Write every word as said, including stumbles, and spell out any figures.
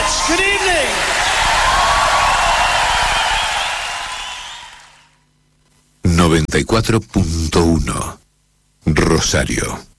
much. Good evening. noventa y cuatro punto uno Rosario.